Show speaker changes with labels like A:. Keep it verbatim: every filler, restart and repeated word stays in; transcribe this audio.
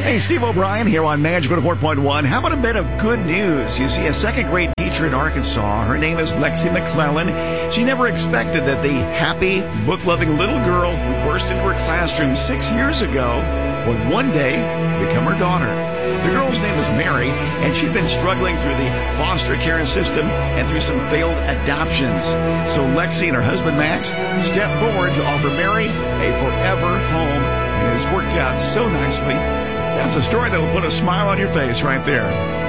A: Hey, Steve O'Brien here on Magic one oh four point one. How about a bit of good news? You see, a second grade teacher in Arkansas, her name is Lexi McClellan. She never expected that the happy, book-loving little girl who burst into her classroom six years ago would one day become her daughter. The girl's name is Mary, and she'd been struggling through the foster care system and through some failed adoptions. So Lexi and her husband Max stepped forward to offer Mary a forever home, and it has worked out so nicely. That's a story that will put a smile on your face right there.